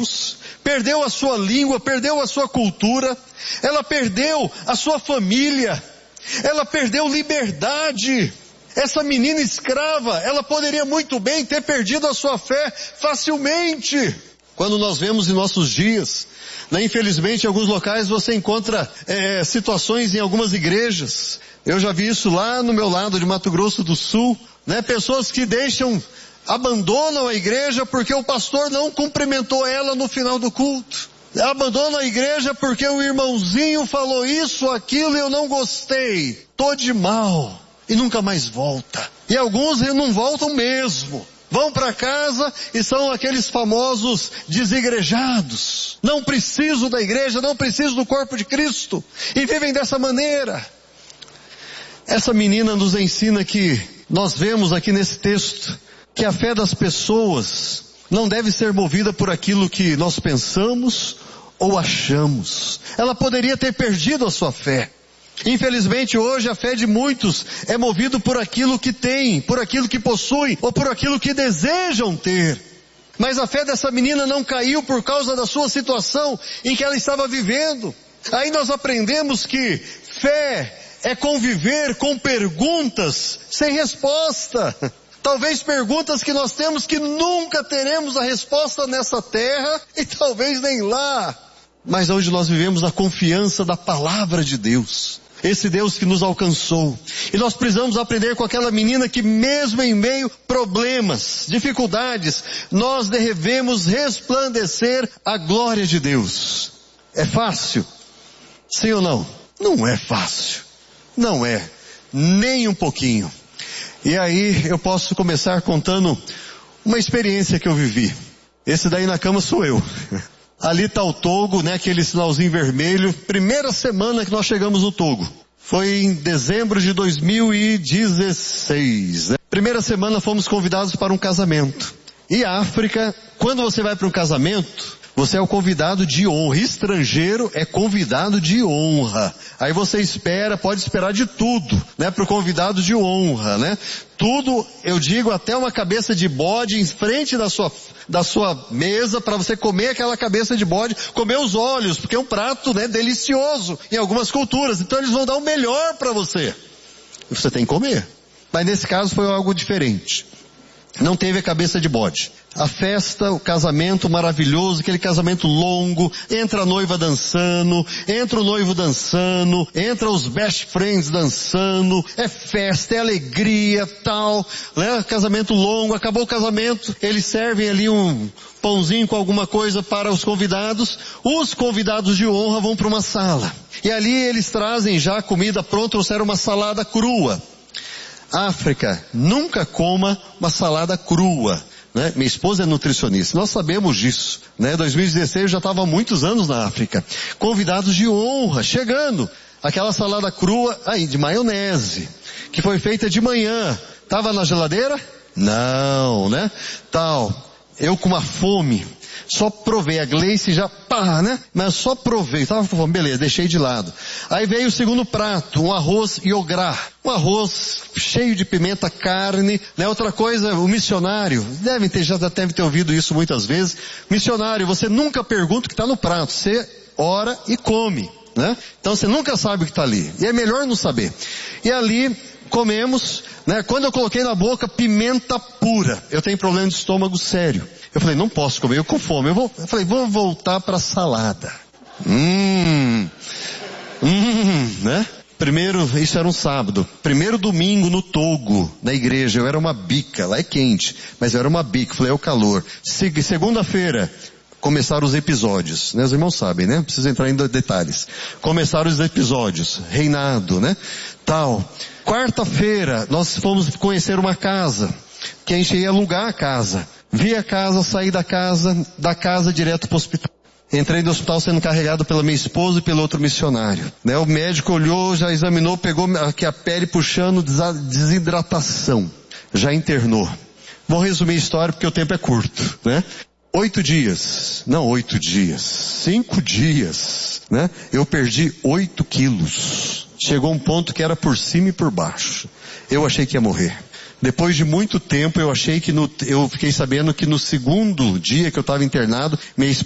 Deus, perdeu a sua língua, perdeu a sua cultura, ela perdeu a sua família, ela perdeu liberdade. Essa menina escrava, ela poderia muito bem ter perdido a sua fé facilmente. Quando nós vemos em nossos dias, infelizmente em alguns locais você encontra situações em algumas igrejas. Eu já vi isso lá no meu lado de Mato Grosso do Sul, pessoas que abandonam a igreja porque o pastor não cumprimentou ela no final do culto. Abandonam a igreja porque o irmãozinho falou isso, aquilo e eu não gostei. Tô de mal. E nunca mais volta. E alguns não voltam mesmo. Vão para casa e são aqueles famosos desigrejados. Não preciso da igreja, não preciso do corpo de Cristo. E vivem dessa maneira. Essa menina nos ensina que, nós vemos aqui nesse texto, que a fé das pessoas não deve ser movida por aquilo que nós pensamos ou achamos. Ela poderia ter perdido a sua fé. Infelizmente hoje a fé de muitos é movida por aquilo que tem, por aquilo que possuem ou por aquilo que desejam ter. Mas a fé dessa menina não caiu por causa da sua situação em que ela estava vivendo. Aí nós aprendemos que fé é conviver com perguntas sem resposta. Talvez perguntas que nós temos que nunca teremos a resposta nessa terra e talvez nem lá. Mas onde nós vivemos a confiança da palavra de Deus. Esse Deus que nos alcançou. E nós precisamos aprender com aquela menina que mesmo em meio a problemas, dificuldades, nós devemos resplandecer a glória de Deus. É fácil? Sim ou não? Não é fácil. Não é. Nem um pouquinho. E aí eu posso começar contando uma experiência que eu vivi. Esse daí na cama sou eu. Ali está o Togo, aquele sinalzinho vermelho. Primeira semana que nós chegamos no Togo. Foi em dezembro de 2016. Primeira semana fomos convidados para um casamento. E a África, quando você vai para um casamento, você é o convidado de honra. Estrangeiro é convidado de honra. Aí você pode esperar de tudo, para o convidado de honra, Tudo, eu digo, até uma cabeça de bode em frente da sua mesa para você comer aquela cabeça de bode, comer os olhos, porque é um prato, delicioso em algumas culturas. Então eles vão dar o melhor para você. E você tem que comer. Mas nesse caso foi algo diferente. Não teve a cabeça de bode. A festa, o casamento maravilhoso, aquele casamento longo, entra a noiva dançando, entra o noivo dançando, entra os best friends dançando, é festa, é alegria, tal, casamento longo, acabou o casamento, eles servem ali um pãozinho com alguma coisa para os convidados de honra vão para uma sala. E ali eles trazem já a comida pronta, trouxeram uma salada crua. África, nunca coma uma salada crua. Minha esposa é nutricionista, nós sabemos disso. 2016 eu já estava há muitos anos na África. Convidados de honra, chegando. Aquela salada crua, de maionese, que foi feita de manhã. Estava na geladeira? Não, Tal. Eu com uma fome, só provei, a Gleice já, mas só provei, estava com fome, beleza, deixei de lado. Aí veio o segundo prato, um arroz iográ, um arroz cheio de pimenta, carne, Outra coisa, o missionário, já deve ter ouvido isso muitas vezes, missionário, você nunca pergunta o que está no prato, você ora e come, Então você nunca sabe o que está ali, e é melhor não saber. E ali, comemos, Quando eu coloquei na boca, pimenta pura. Eu tenho problema de estômago sério. Eu falei, não posso comer, eu com fome. Eu falei, vou voltar para a salada. Primeiro, isso era um sábado. Primeiro domingo no Togo, na igreja, eu era uma bica. Lá é quente, mas eu era uma bica. Falei, é o calor. Segunda-feira, começaram os episódios, Os irmãos sabem, Não precisa entrar em detalhes. Começaram os episódios. Reinado, Tal. Quarta-feira, nós fomos conhecer uma casa, que a gente ia alugar a casa. Vi a casa, saí da casa direto para o hospital. Entrei no hospital sendo carregado pela minha esposa e pelo outro missionário. O médico olhou, já examinou, pegou aqui a pele puxando desidratação. Já internou. Vou resumir a história porque o tempo é curto, 5 dias, eu perdi 8 quilos. Chegou um ponto que era por cima e por baixo. Eu achei que ia morrer. Depois de muito tempo, eu fiquei sabendo que no segundo dia que eu estava internado, minha